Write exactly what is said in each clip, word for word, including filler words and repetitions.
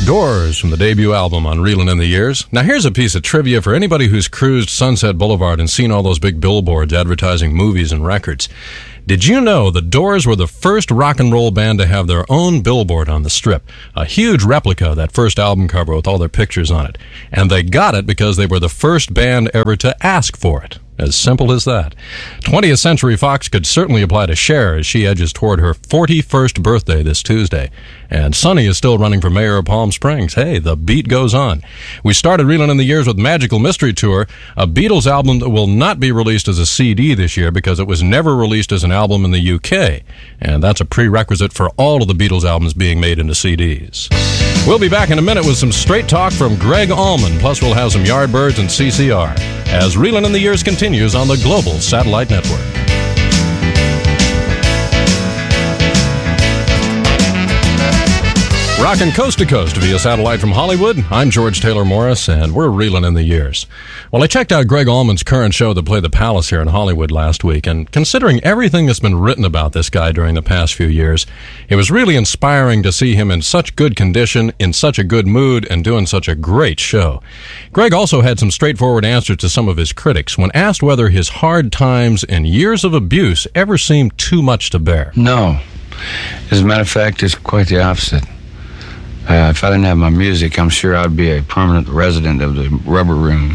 Doors from the debut album on Reelin' in the Years. Now here's a piece of trivia for anybody who's cruised Sunset Boulevard and seen all those big billboards advertising movies and records. Did you know the Doors were the first rock and roll band to have their own billboard on the Strip? A huge replica of that first album cover with all their pictures on it. And they got it because they were the first band ever to ask for it. As simple as that. twentieth Century Fox could certainly apply to Cher as she edges toward her forty-first birthday this Tuesday. And Sonny is still running for mayor of Palm Springs. Hey, the beat goes on. We started Reelin' in the Years with Magical Mystery Tour, a Beatles album that will not be released as a C D this year because it was never released as an album in the U K. And that's a prerequisite for all of the Beatles albums being made into C Ds. We'll be back in a minute with some straight talk from Greg Allman, plus we'll have some Yardbirds and C C R, as Reelin' in the Years continues on the Global Satellite Network. Rockin' coast to coast via satellite from Hollywood, I'm George Taylor Morris, and we're Reelin' in the Years. Well, I checked out Greg Allman's current show that played the Palace here in Hollywood last week, and considering everything that's been written about this guy during the past few years, it was really inspiring to see him in such good condition, in such a good mood, and doing such a great show. Greg also had some straightforward answers to some of his critics when asked whether his hard times and years of abuse ever seemed too much to bear. No. As a matter of fact, it's quite the opposite. Uh, if I didn't have my music, I'm sure I'd be a permanent resident of the Rubber Room.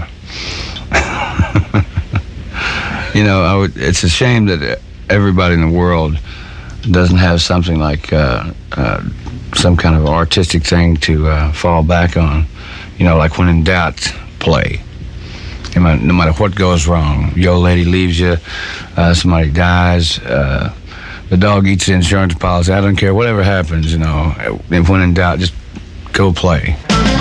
You know, I would, it's a shame that everybody in the world doesn't have something like uh, uh, some kind of artistic thing to uh, fall back on. You know, like when in doubt, play. No matter, no matter what goes wrong, your old lady leaves you, uh, somebody dies, uh, the dog eats the insurance policy. I don't care. Whatever happens, you know, if when in doubt, just go play.